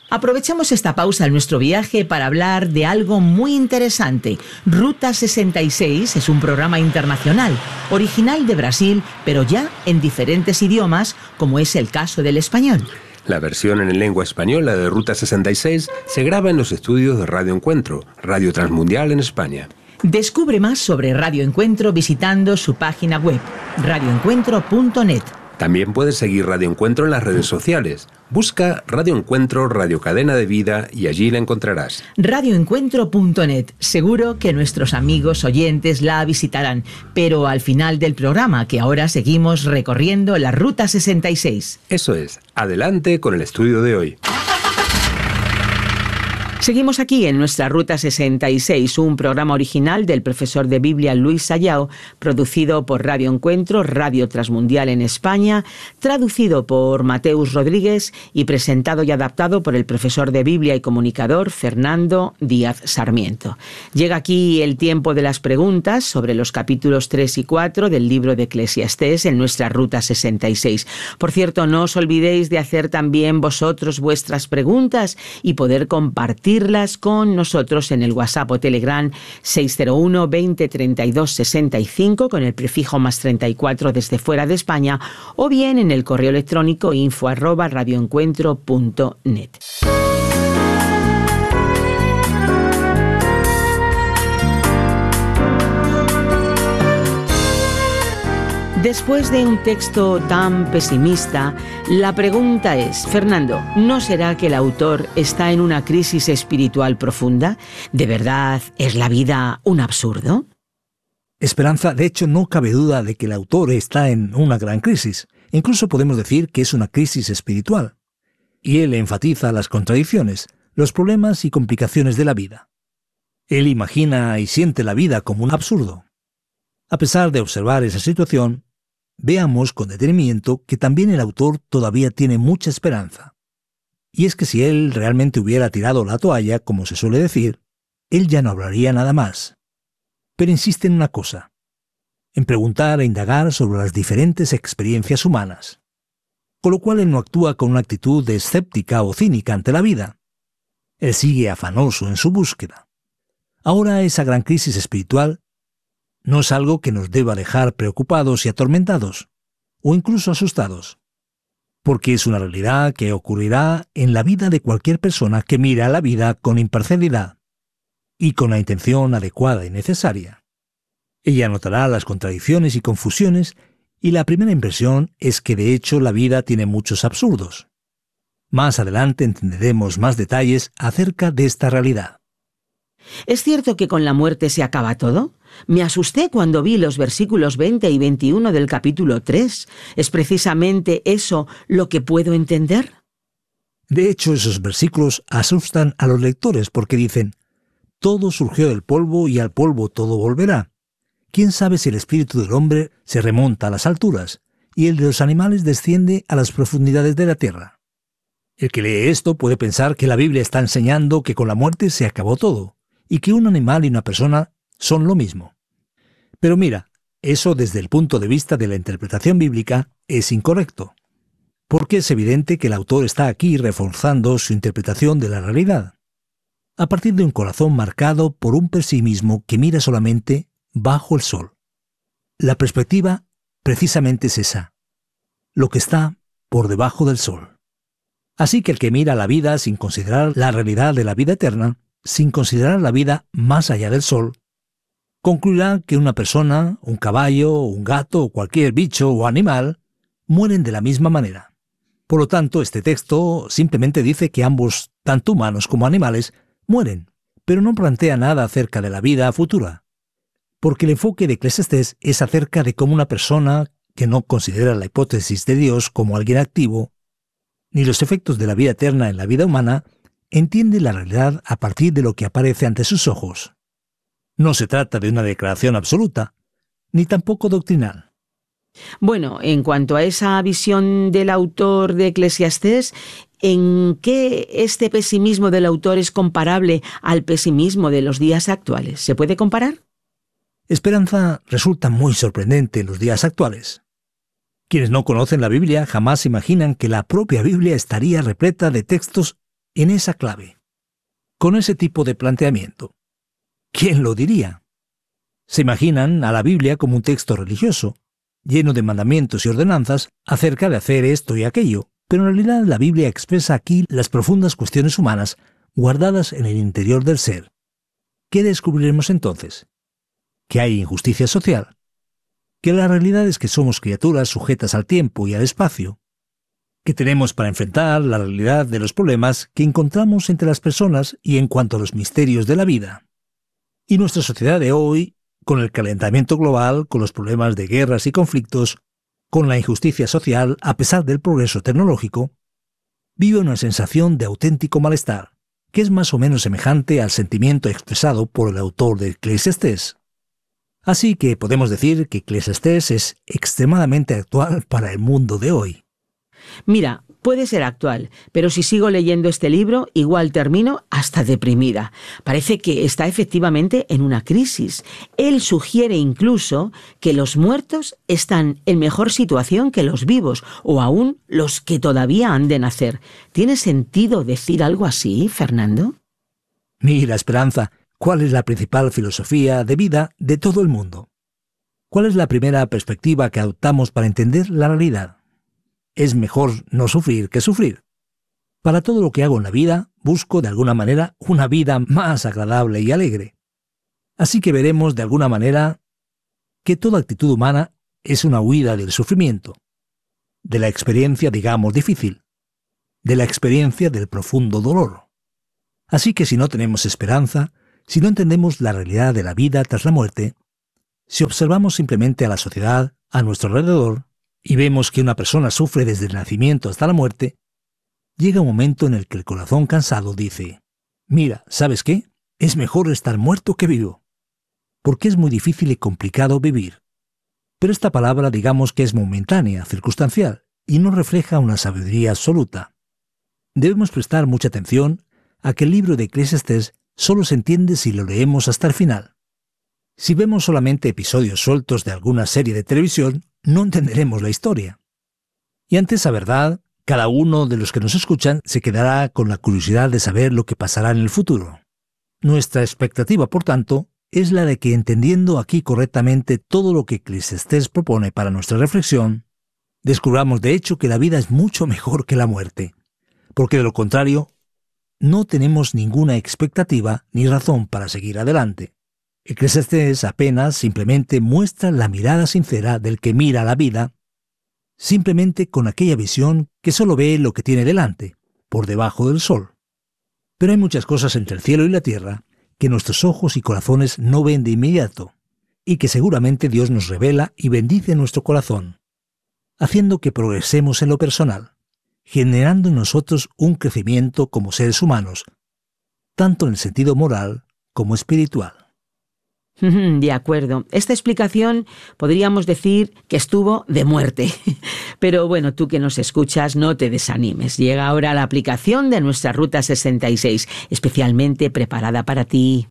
Aprovechamos esta pausa en nuestro viaje para hablar de algo muy interesante. Ruta 66 es un programa internacional, original de Brasil, pero ya en diferentes idiomas, como es el caso del español. La versión en lengua española de Ruta 66 se graba en los estudios de Radio Encuentro, Radio Transmundial en España. Descubre más sobre Radio Encuentro visitando su página web, radioencuentro.net. También puedes seguir Radio Encuentro en las redes sociales. Busca Radio Encuentro, Radio Cadena de Vida y allí la encontrarás. Radioencuentro.net. Seguro que nuestros amigos oyentes la visitarán, pero al final del programa, que ahora seguimos recorriendo la Ruta 66. Eso es. Adelante con el estudio de hoy. Seguimos aquí en nuestra Ruta 66, un programa original del profesor de Biblia Luis Sayao, producido por Radio Encuentro, Radio Transmundial en España, traducido por Mateus Rodríguez y presentado y adaptado por el profesor de Biblia y comunicador Fernando Díaz Sarmiento. Llega aquí el tiempo de las preguntas sobre los capítulos 3 y 4 del libro de Eclesiastés en nuestra Ruta 66. Por cierto, no os olvidéis de hacer también vosotros vuestras preguntas y poder compartirlas con nosotros en el WhatsApp o Telegram 601 20 32 65 con el prefijo +34 desde fuera de España, o bien en el correo electrónico info@radioencuentro.net. Después de un texto tan pesimista, la pregunta es, Fernando, ¿no será que el autor está en una crisis espiritual profunda? ¿De verdad es la vida un absurdo? Esperanza, de hecho, no cabe duda de que el autor está en una gran crisis. Incluso podemos decir que es una crisis espiritual. Y él enfatiza las contradicciones, los problemas y complicaciones de la vida. Él imagina y siente la vida como un absurdo. A pesar de observar esa situación, veamos con detenimiento que también el autor todavía tiene mucha esperanza. Y es que si él realmente hubiera tirado la toalla, como se suele decir, él ya no hablaría nada más. Pero insiste en una cosa, en preguntar e indagar sobre las diferentes experiencias humanas, con lo cual él no actúa con una actitud de escéptica o cínica ante la vida. Él sigue afanoso en su búsqueda. Ahora esa gran crisis espiritual no es algo que nos deba dejar preocupados y atormentados, o incluso asustados, porque es una realidad que ocurrirá en la vida de cualquier persona que mira a la vida con imparcialidad y con la intención adecuada y necesaria. Ella notará las contradicciones y confusiones, y la primera impresión es que de hecho la vida tiene muchos absurdos. Más adelante entenderemos más detalles acerca de esta realidad. ¿Es cierto que con la muerte se acaba todo? Me asusté cuando vi los versículos 20 y 21 del capítulo 3. ¿Es precisamente eso lo que puedo entender? De hecho, esos versículos asustan a los lectores porque dicen: todo surgió del polvo y al polvo todo volverá. ¿Quién sabe si el espíritu del hombre se remonta a las alturas y el de los animales desciende a las profundidades de la tierra? El que lee esto puede pensar que la Biblia está enseñando que con la muerte se acabó todo, y que un animal y una persona son lo mismo. Pero mira, eso desde el punto de vista de la interpretación bíblica es incorrecto, porque es evidente que el autor está aquí reforzando su interpretación de la realidad, a partir de un corazón marcado por un pesimismo que mira solamente bajo el sol. La perspectiva precisamente es esa, lo que está por debajo del sol. Así que el que mira la vida sin considerar la realidad de la vida eterna, sin considerar la vida más allá del sol, concluirá que una persona, un caballo, un gato o cualquier bicho o animal mueren de la misma manera. Por lo tanto, este texto simplemente dice que ambos, tanto humanos como animales, mueren, pero no plantea nada acerca de la vida futura, porque el enfoque de Eclesiastés es acerca de cómo una persona que no considera la hipótesis de Dios como alguien activo, ni los efectos de la vida eterna en la vida humana, entiende la realidad a partir de lo que aparece ante sus ojos. No se trata de una declaración absoluta, ni tampoco doctrinal. Bueno, en cuanto a esa visión del autor de Eclesiastés, ¿en qué este pesimismo del autor es comparable al pesimismo de los días actuales? ¿Se puede comparar? Esperanza resulta muy sorprendente en los días actuales. Quienes no conocen la Biblia jamás imaginan que la propia Biblia estaría repleta de textos en esa clave, con ese tipo de planteamiento. ¿Quién lo diría? Se imaginan a la Biblia como un texto religioso, lleno de mandamientos y ordenanzas acerca de hacer esto y aquello, pero en realidad la Biblia expresa aquí las profundas cuestiones humanas guardadas en el interior del ser. ¿Qué descubriremos entonces? Que hay injusticia social, que la realidad es que somos criaturas sujetas al tiempo y al espacio, que tenemos para enfrentar la realidad de los problemas que encontramos entre las personas y en cuanto a los misterios de la vida. Y nuestra sociedad de hoy, con el calentamiento global, con los problemas de guerras y conflictos, con la injusticia social a pesar del progreso tecnológico, vive una sensación de auténtico malestar, que es más o menos semejante al sentimiento expresado por el autor de Eclesiastés. Así que podemos decir que Eclesiastés es extremadamente actual para el mundo de hoy. Mira, puede ser actual, pero si sigo leyendo este libro, igual termino hasta deprimida. Parece que está efectivamente en una crisis. Él sugiere incluso que los muertos están en mejor situación que los vivos, o aún los que todavía han de nacer. ¿Tiene sentido decir algo así, Fernando? Mira, Esperanza, ¿cuál es la principal filosofía de vida de todo el mundo? ¿Cuál es la primera perspectiva que adoptamos para entender la realidad? Es mejor no sufrir que sufrir. Para todo lo que hago en la vida, busco de alguna manera una vida más agradable y alegre. Así que veremos de alguna manera que toda actitud humana es una huida del sufrimiento, de la experiencia, digamos, difícil, de la experiencia del profundo dolor. Así que si no tenemos esperanza, si no entendemos la realidad de la vida tras la muerte, si observamos simplemente a la sociedad a nuestro alrededor, y vemos que una persona sufre desde el nacimiento hasta la muerte, llega un momento en el que el corazón cansado dice: mira, ¿sabes qué? Es mejor estar muerto que vivo. Porque es muy difícil y complicado vivir. Pero esta palabra digamos que es momentánea, circunstancial, y no refleja una sabiduría absoluta. Debemos prestar mucha atención a que el libro de Eclesiastés solo se entiende si lo leemos hasta el final. Si vemos solamente episodios sueltos de alguna serie de televisión, no entenderemos la historia. Y ante esa verdad, cada uno de los que nos escuchan se quedará con la curiosidad de saber lo que pasará en el futuro. Nuestra expectativa, por tanto, es la de que entendiendo aquí correctamente todo lo que Eclesiastés propone para nuestra reflexión, descubramos de hecho que la vida es mucho mejor que la muerte, porque de lo contrario, no tenemos ninguna expectativa ni razón para seguir adelante. Eclesiastés apenas simplemente muestra la mirada sincera del que mira la vida, simplemente con aquella visión que solo ve lo que tiene delante, por debajo del sol. Pero hay muchas cosas entre el cielo y la tierra que nuestros ojos y corazones no ven de inmediato, y que seguramente Dios nos revela y bendice nuestro corazón, haciendo que progresemos en lo personal, generando en nosotros un crecimiento como seres humanos, tanto en el sentido moral como espiritual. De acuerdo. Esta explicación podríamos decir que estuvo de muerte. Pero bueno, tú que nos escuchas, no te desanimes. Llega ahora la aplicación de nuestra Ruta 66, especialmente preparada para ti.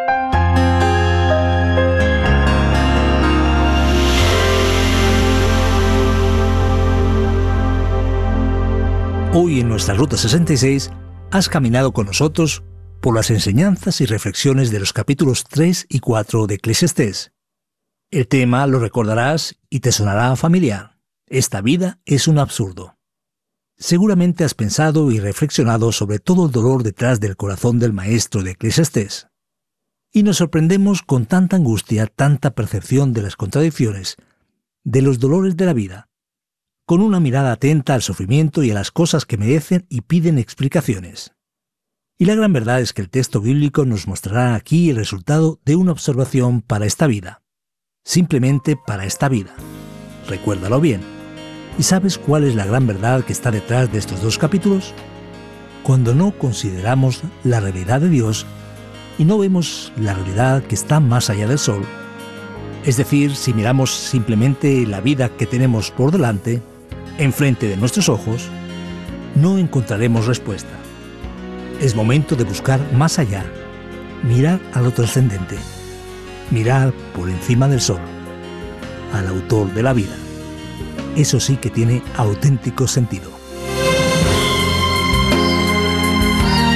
Hoy en nuestra Ruta 66 has caminado con nosotros por las enseñanzas y reflexiones de los capítulos 3 y 4 de Eclesiastés. El tema lo recordarás y te sonará familiar. Esta vida es un absurdo. Seguramente has pensado y reflexionado sobre todo el dolor detrás del corazón del maestro de Eclesiastés. Y nos sorprendemos con tanta angustia, tanta percepción de las contradicciones, de los dolores de la vida, con una mirada atenta al sufrimiento y a las cosas que merecen y piden explicaciones. Y la gran verdad es que el texto bíblico nos mostrará aquí el resultado de una observación para esta vida. Simplemente para esta vida. Recuérdalo bien. ¿Y sabes cuál es la gran verdad que está detrás de estos dos capítulos? Cuando no consideramos la realidad de Dios y no vemos la realidad que está más allá del sol, es decir, si miramos simplemente la vida que tenemos por delante, enfrente de nuestros ojos, no encontraremos respuesta. Es momento de buscar más allá, mirar a lo trascendente, mirar por encima del sol, al autor de la vida. Eso sí que tiene auténtico sentido.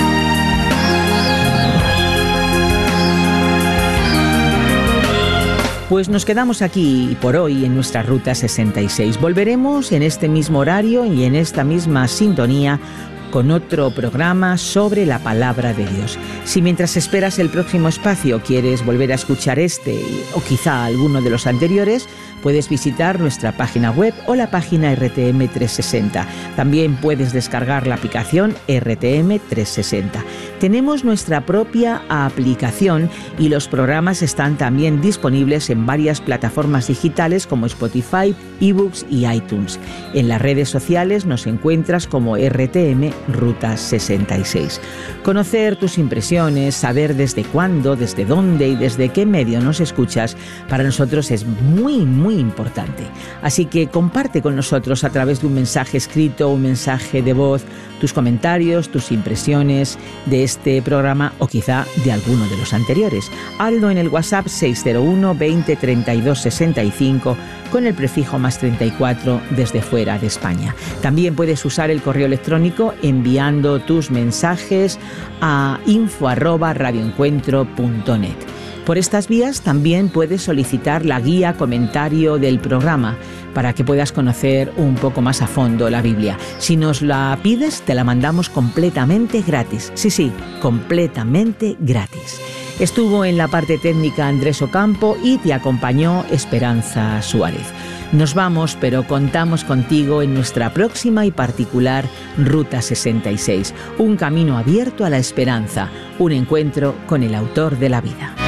Pues nos quedamos aquí por hoy en nuestra Ruta 66. Volveremos en este mismo horario y en esta misma sintonía con otro programa sobre la palabra de Dios. Si mientras esperas el próximo espacio quieres volver a escuchar este o quizá alguno de los anteriores, puedes visitar nuestra página web o la página RTM 360. También puedes descargar la aplicación RTM 360. Tenemos nuestra propia aplicación y los programas están también disponibles en varias plataformas digitales como Spotify, eBooks y iTunes. En las redes sociales nos encuentras como RTM Ruta 66. Conocer tus impresiones, saber desde cuándo, desde dónde y desde qué medio nos escuchas, para nosotros es muy importante. Así que comparte con nosotros a través de un mensaje escrito, un mensaje de voz, tus comentarios, tus impresiones de este programa o quizá de alguno de los anteriores. Hazlo en el WhatsApp 601 20 32 65 con el prefijo +34 desde fuera de España. También puedes usar el correo electrónico enviando tus mensajes a info@radioencuentro.net. Por estas vías también puedes solicitar la guía comentario del programa para que puedas conocer un poco más a fondo la Biblia. Si nos la pides, te la mandamos completamente gratis. Sí, completamente gratis. Estuvo en la parte técnica Andrés Ocampo y te acompañó Esperanza Suárez. Nos vamos, pero contamos contigo en nuestra próxima y particular Ruta 66. Un camino abierto a la esperanza, un encuentro con el autor de la vida.